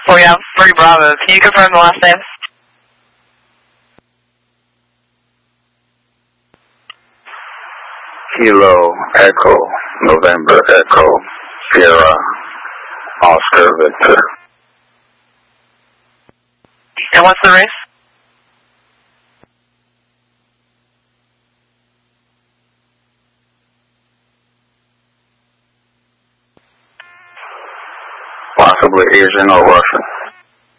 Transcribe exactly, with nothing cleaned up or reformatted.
We have three Bravos. Can you confirm the last names? Kilo, Echo, November, Echo, Sierra, Oscar, Victor. And what's the race? Possibly Asian or Russian.